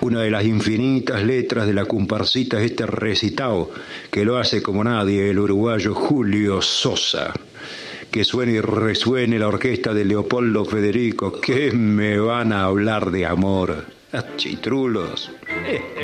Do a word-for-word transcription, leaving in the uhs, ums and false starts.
una de las infinitas letras de la comparsita es este recitado, que lo hace como nadie el uruguayo Julio Sosa. Que suene y resuene la orquesta de Leopoldo Federico, que me van a hablar de amor. Achitrulos.